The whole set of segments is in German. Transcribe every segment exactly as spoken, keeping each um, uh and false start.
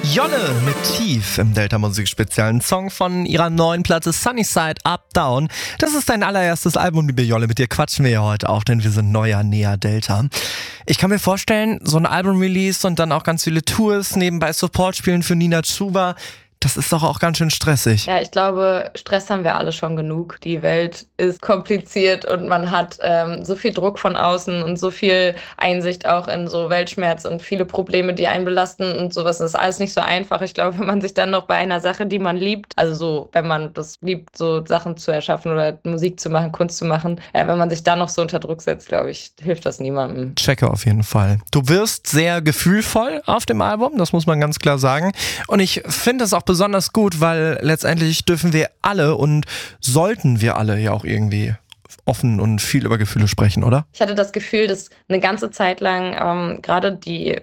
Jolle mit Tief im Delta Musik Spezial. Ein Song von ihrer neuen Platte Sunnyside Up Down. Das ist dein allererstes Album, liebe Jolle. Mit dir quatschen wir ja heute auch, denn wir sind neuer Näher Delta. Ich kann mir vorstellen, so ein Album-Release und dann auch ganz viele Tours, nebenbei Support spielen für Nina Chuba. Das ist doch auch ganz schön stressig. Ja, ich glaube, Stress haben wir alle schon genug. Die Welt ist kompliziert und man hat ähm, so viel Druck von außen und so viel Einsicht auch in so Weltschmerz und viele Probleme, die einen belasten und sowas. Das ist alles nicht so einfach. Ich glaube, wenn man sich dann noch bei einer Sache, die man liebt, also so, wenn man das liebt, so Sachen zu erschaffen oder Musik zu machen, Kunst zu machen, äh, wenn man sich dann noch so unter Druck setzt, glaube ich, hilft das niemandem. Checke auf jeden Fall. Du wirst sehr gefühlvoll auf dem Album, das muss man ganz klar sagen. Und ich finde es auch besonders gut, weil letztendlich dürfen wir alle und sollten wir alle ja auch irgendwie offen und viel über Gefühle sprechen, oder? Ich hatte das Gefühl, dass eine ganze Zeit lang ähm, gerade die,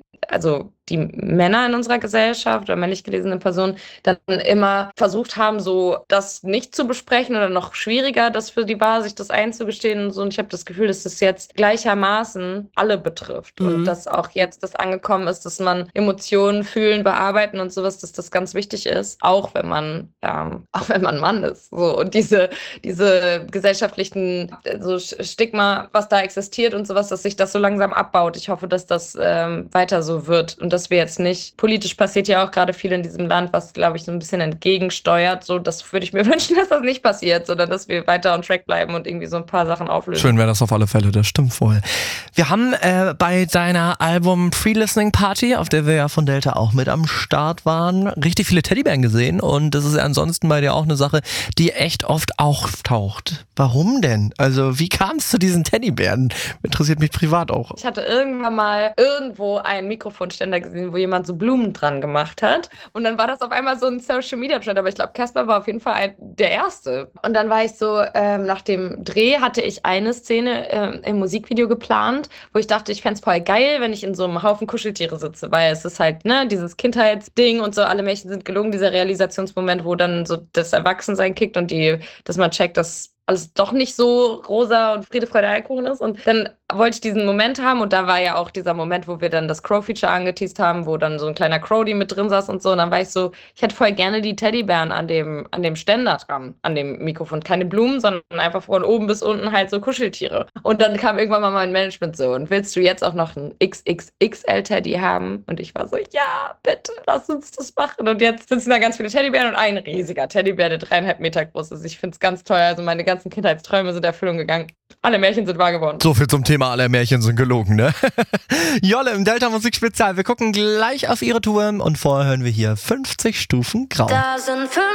also die Männer in unserer Gesellschaft oder männlich gelesene Personen dann immer versucht haben, so das nicht zu besprechen oder noch schwieriger, das für die war, sich das einzugestehen und so. Und ich habe das Gefühl, dass das jetzt gleichermaßen alle betrifft. Mhm. Und dass auch jetzt das angekommen ist, dass man Emotionen fühlen, bearbeiten und sowas, dass das ganz wichtig ist, auch wenn man, ähm, auch wenn man Mann ist. So. Und diese, diese gesellschaftlichen so Stigma, was da existiert und sowas, dass sich das so langsam abbaut. Ich hoffe, dass das ähm, weiter so wird und dass wir jetzt nicht, politisch passiert ja auch gerade viel in diesem Land, was, glaube ich, so ein bisschen entgegensteuert. So, das würde ich mir wünschen, dass das nicht passiert, sondern dass wir weiter on track bleiben und irgendwie so ein paar Sachen auflösen. Schön wäre das auf alle Fälle, das stimmt wohl. Wir haben äh, bei deiner Album Pre-Listening Party, auf der wir ja von Delta auch mit am Start waren, richtig viele Teddybären gesehen und das ist ja ansonsten bei dir auch eine Sache, die echt oft auftaucht. Warum denn? Also wie kam es zu diesen Teddybären? Interessiert mich privat auch. Ich hatte irgendwann mal irgendwo einen Mikrofonständer gesehen, wo jemand so Blumen dran gemacht hat. Und dann war das auf einmal so ein Social-Media-Trend. Aber ich glaube, Casper war auf jeden Fall ein, der Erste. Und dann war ich so, ähm, nach dem Dreh hatte ich eine Szene ähm, im Musikvideo geplant, wo ich dachte, ich fände es voll geil, wenn ich in so einem Haufen Kuscheltiere sitze. Weil es ist halt, ne, dieses Kindheitsding und so, alle Märchen sind gelungen, dieser Realisationsmoment, wo dann so das Erwachsensein kickt und die, dass man checkt, dass alles doch nicht so rosa und Friede, Freude, Eierkuchen ist. Und dann wollte ich diesen Moment haben und da war ja auch dieser Moment, wo wir dann das Crow-Feature angeteased haben, wo dann so ein kleiner Crowdy mit drin saß und so. Und dann war ich so, ich hätte voll gerne die Teddybären an dem, an dem Ständer dran, an dem Mikrofon. Keine Blumen, sondern einfach von oben bis unten halt so Kuscheltiere. Und dann kam irgendwann mal mein Management so, und willst du jetzt auch noch einen X X X L-Teddy haben? Und ich war so, ja, bitte, lass uns das machen. Und jetzt sitzen da ganz viele Teddybären und ein riesiger Teddybär, der dreieinhalb Meter groß ist. Ich finde es ganz toll. Also meine ganzen Kindheitsträume sind in Erfüllung gegangen. Alle Märchen sind wahr geworden. So viel zum Thema, alle Märchen sind gelogen, ne? Jolle im Delta Musik Spezial. Wir gucken gleich auf ihre Tour und vorher hören wir hier fünfzig Stufen Grau. Da sind